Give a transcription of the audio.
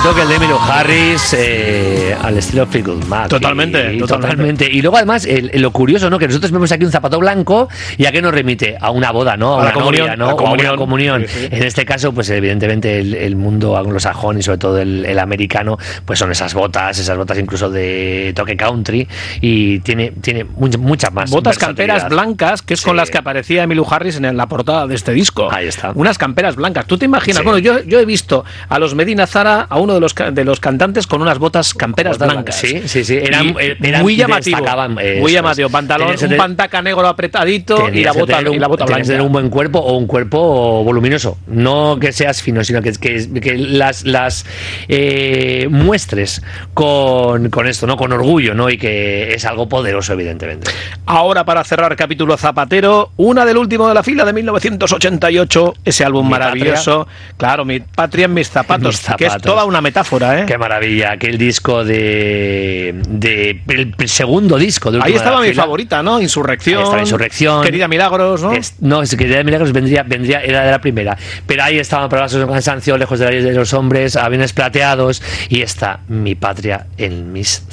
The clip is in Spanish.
toque el de Emmylou Harris al estilo Fleetwood Mac. Totalmente. Y luego además lo curioso, ¿no? Que nosotros vemos aquí un zapato blanco y a qué nos remite, a una boda, ¿no? A una comunión, ¿no? O a una comunión. Sí. En este caso, pues evidentemente el mundo anglosajón y sobre todo el americano, pues son esas botas incluso de toque country, y tiene muchas más botas camperas blancas, que es con las que aparecía Emmylou Harris en la portada de este disco. Ahí está. Unas camperas blancas. ¿Tú te imaginas? Sí. Bueno, yo he visto a los Medina Zara, a uno de los cantantes con unas botas camperas blancas. Sí. Eran muy llamativo. Muy llamativo. Pantalón, un pantaca negro apretadito y la bota blanca. Tienes que tener un buen cuerpo o un cuerpo voluminoso. No que seas fino, sino que las muestres con esto, ¿no? Con orgullo, ¿no? Y que es algo poderoso, evidentemente. Ahora, para cerrar capítulo zapatero, una del último de la fila de 1988, ese álbum maravilloso. Claro, Mi Patria en mis zapatos, que es toda una metáfora, ¿eh? Qué maravilla, aquel disco el segundo disco de ahí estaba mi favorita, ¿no? Insurrección. Querida Milagros, ¿no? Querida Milagros era de la primera. Pero ahí estaban Palabras de cansancio, Lejos de la ley de los hombres, Aviones plateados, y está Mi Patria en mis